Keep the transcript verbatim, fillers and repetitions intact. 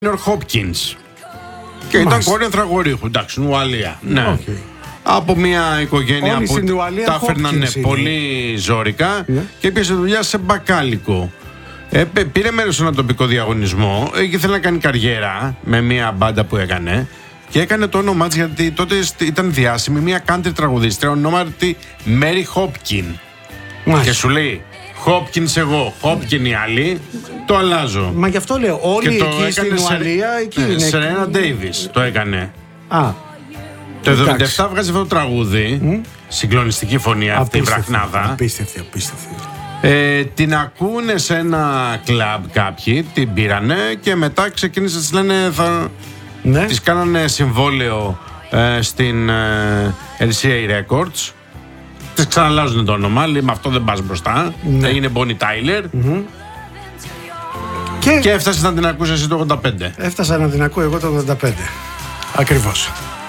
Hopkins. Και ήταν κόρη Ανθραγορίχου, εντάξει, Ουαλία. Ναι. Okay. Από μια οικογένεια όλοι που τα έφερναν πολύ ζώρικα yeah. και έπιασε δουλειά σε μπακάλικο. Ε, πήρε μέρος σε ένα τοπικό διαγωνισμό και ήθελε να κάνει καριέρα με μια μπάντα που έκανε και έκανε το όνομά της, γιατί τότε ήταν διάσημη, μια country τραγουδίστρια, ονόματι Mary Hopkin. Yeah. Και σου λέει Hopkins εγώ, Hopkins οι άλλοι, το αλλάζω. Μα γι' αυτό λέω, όλοι και εκεί στην Ουαλία, εκεί είναι. Σερένα Ντέιβις το έκανε. Α. Το εβδομήντα επτά βγάζει αυτό το τραγούδι, mm. συγκλονιστική φωνή αυτή η βραχνάδα. Απίστευτη, απίστευτη. Ε, την ακούνε σε ένα κλαμπ κάποιοι, την πήρανε και μετά ξεκίνησε, τις λένε, θα... ναι. Τις κάνανε συμβόλαιο ε, στην ε, ελ σι έι Records. Τις ξαναλάζουν το όνομα, λέει με αυτό δεν πας μπροστά. Ναι. Έγινε Bonnie Tyler. Mm-hmm. Και... και έφτασε να την ακούσει εσύ το ογδόντα πέντε. Έφτασα να την ακούω εγώ το ογδόντα πέντε. Ακριβώς.